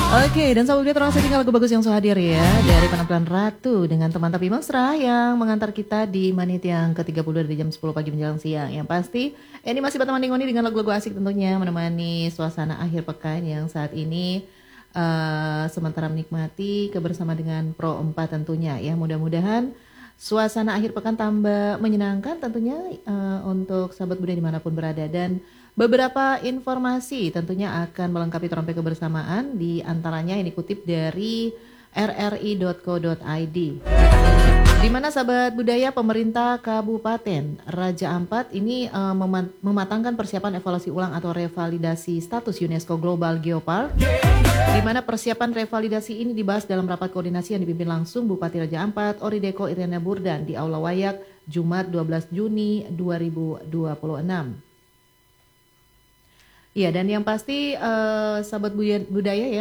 Oke, dan sahabat Metro langsung tinggal lagu bagus yang sudah hadir ya dari penampilan Ratu dengan teman tapi mesra yang mengantar kita di menit yang ke-30 dari jam 10 pagi menjelang siang. Yang pasti ini masih bertemani Ngoni dengan lagu-lagu asik tentunya menemani suasana akhir pekan yang saat ini sementara menikmati kebersamaan dengan Pro 4 tentunya ya. Mudah-mudahan suasana akhir pekan tambah menyenangkan tentunya untuk sahabat budaya dimanapun berada, dan beberapa informasi tentunya akan melengkapi trompet kebersamaan, di antaranya yang dikutip dari rri.co.id. Di mana sahabat budaya pemerintah Kabupaten Raja Ampat ini mematangkan persiapan evaluasi ulang atau revalidasi status UNESCO Global Geopark. Di mana persiapan revalidasi ini dibahas dalam rapat koordinasi yang dipimpin langsung Bupati Raja Ampat Orideko Iriana Burdan di Aula Wayak Jumat 12 Juni 2026. Iya, dan yang pasti sahabat budaya ya,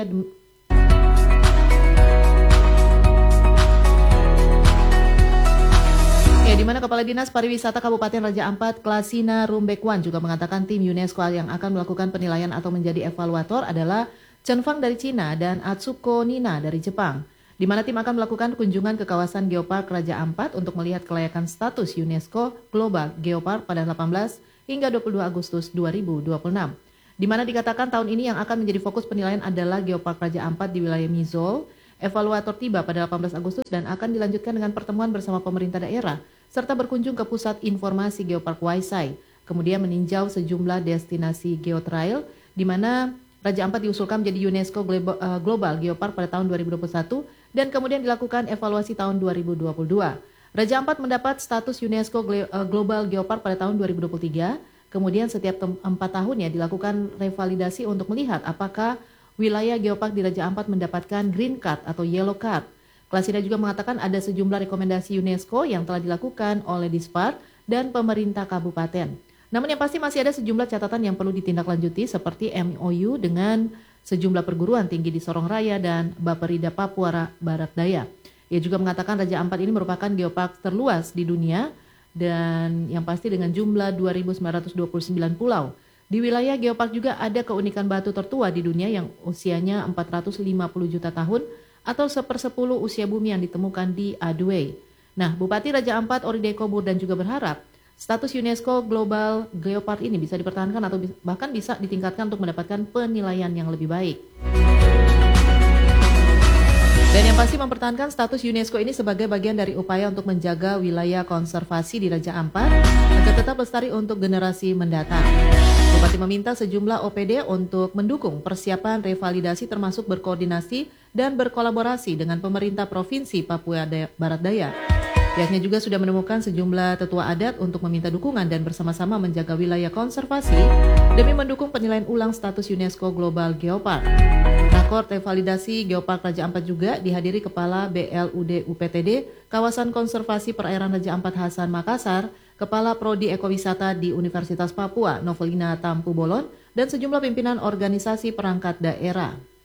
di mana Kepala Dinas Pariwisata Kabupaten Raja Ampat Klasina Rumbekwan juga mengatakan tim UNESCO yang akan melakukan penilaian atau menjadi evaluator adalah Chen Fang dari Cina dan Atsuko Nina dari Jepang, di mana tim akan melakukan kunjungan ke kawasan Geopark Raja Ampat untuk melihat kelayakan status UNESCO Global Geopark pada 18 hingga 22 Agustus 2026. Di mana dikatakan tahun ini yang akan menjadi fokus penilaian adalah Geopark Raja Ampat di wilayah Mizol. Evaluator tiba pada 18 Agustus dan akan dilanjutkan dengan pertemuan bersama pemerintah daerah, serta berkunjung ke pusat informasi Geopark Waisai, kemudian meninjau sejumlah destinasi geotrail, di mana Raja Ampat diusulkan menjadi UNESCO Global Geopark pada tahun 2021, dan kemudian dilakukan evaluasi tahun 2022. Raja Ampat mendapat status UNESCO Global Geopark pada tahun 2023, kemudian setiap 4 tahunnya dilakukan revalidasi untuk melihat apakah wilayah Geopark di Raja Ampat mendapatkan green card atau yellow card. Klasina juga mengatakan ada sejumlah rekomendasi UNESCO yang telah dilakukan oleh Dispar dan pemerintah kabupaten. Namun yang pasti masih ada sejumlah catatan yang perlu ditindaklanjuti seperti MOU dengan sejumlah perguruan tinggi di Sorong Raya dan Baperida Papua Barat Daya. Ia juga mengatakan Raja Ampat ini merupakan geopark terluas di dunia, dan yang pasti dengan jumlah 2.929 pulau. Di wilayah Geopark juga ada keunikan batu tertua di dunia yang usianya 450 juta tahun atau 1/10 usia bumi yang ditemukan di Adway. Nah, Bupati Raja Ampat Orideko Burdan juga berharap status UNESCO Global Geopark ini bisa dipertahankan atau bahkan bisa ditingkatkan untuk mendapatkan penilaian yang lebih baik. Dan yang pasti mempertahankan status UNESCO ini sebagai bagian dari upaya untuk menjaga wilayah konservasi di Raja Ampat agar tetap lestari untuk generasi mendatang. Bupati meminta sejumlah OPD untuk mendukung persiapan revalidasi termasuk berkoordinasi dan berkolaborasi dengan pemerintah Provinsi Papua Barat Daya. Pihaknya juga sudah menemukan sejumlah tetua adat untuk meminta dukungan dan bersama-sama menjaga wilayah konservasi demi mendukung penilaian ulang status UNESCO Global Geopark. Rakor revalidasi Geopark Raja Ampat juga dihadiri Kepala BLUD UPTD Kawasan Konservasi Perairan Raja Ampat Hasan Makassar, Kepala Prodi Ekowisata di Universitas Papua Novelina Tampu Bolon, dan sejumlah pimpinan organisasi perangkat daerah.